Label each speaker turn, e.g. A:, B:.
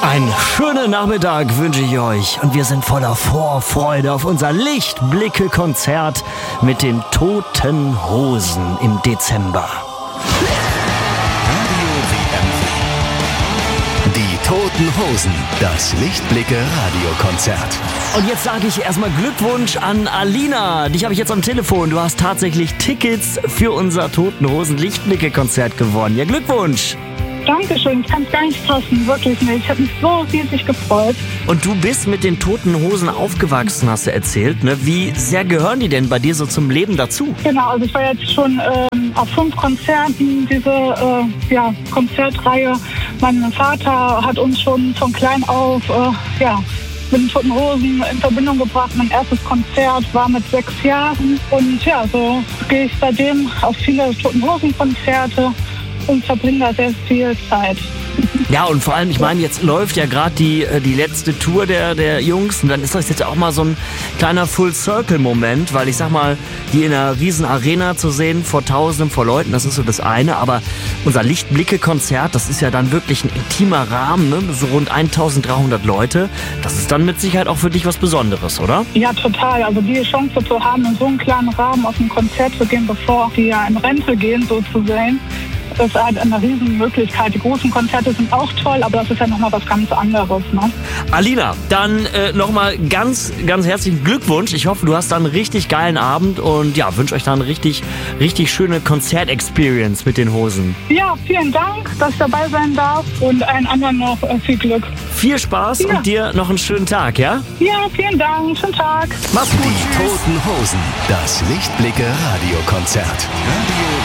A: Einen schönen Nachmittag wünsche ich euch und wir sind voller Vorfreude auf unser Lichtblicke-Konzert mit den Toten Hosen im Dezember.
B: Radio WM. Die Toten Hosen, das Lichtblicke-Radiokonzert.
A: Und jetzt sage ich erstmal Glückwunsch an Alina. Dich habe ich jetzt am Telefon. Du hast tatsächlich Tickets für unser Toten Hosen Lichtblicke-Konzert gewonnen. Ja, Glückwunsch!
C: Dankeschön, ich kann es gar nicht fassen, wirklich nicht. Ich habe mich so riesig gefreut.
A: Und du bist mit den Toten Hosen aufgewachsen, hast du erzählt. Ne? Wie sehr gehören die denn bei dir so zum Leben dazu?
C: Genau, also ich war jetzt schon auf 5 Konzerten, diese Konzertreihe. Mein Vater hat uns schon von klein auf mit den Toten Hosen in Verbindung gebracht. Mein erstes Konzert war mit 6 Jahren. Und ja, so gehe ich seitdem auf viele Toten Hosen-Konzerte und verbringe da sehr viel Zeit.
A: Ja, und vor allem, ich meine, jetzt läuft ja gerade die letzte Tour der Jungs und dann ist das jetzt auch mal so ein kleiner Full-Circle-Moment, weil ich sag mal, die in einer riesen Arena zu sehen, vor Tausenden, vor Leuten, das ist so das eine, aber unser Lichtblicke-Konzert, das ist ja dann wirklich ein intimer Rahmen, ne? So rund 1300 Leute, das ist dann mit Sicherheit auch für dich was Besonderes, oder?
C: Ja, total. Also die Chance zu haben, in so einem kleinen Rahmen auf ein Konzert zu gehen, bevor die ja in Rente gehen, so zu sehen, das ist halt eine Riesenmöglichkeit. Die großen Konzerte sind auch toll, aber das ist ja nochmal was ganz anderes. Ne?
A: Alina, dann nochmal ganz, ganz herzlichen Glückwunsch. Ich hoffe, du hast da einen richtig geilen Abend und ja, wünsche euch da eine richtig, richtig schöne Konzertexperience mit den Hosen.
C: Ja, vielen Dank, dass ich dabei sein darf und allen anderen noch viel Glück.
A: Viel Spaß und dir noch einen schönen Tag, ja?
C: Ja, vielen Dank. Schönen Tag.
A: Mach's gut.
B: Die Toten Hosen, das Lichtblicke-Radiokonzert. Radio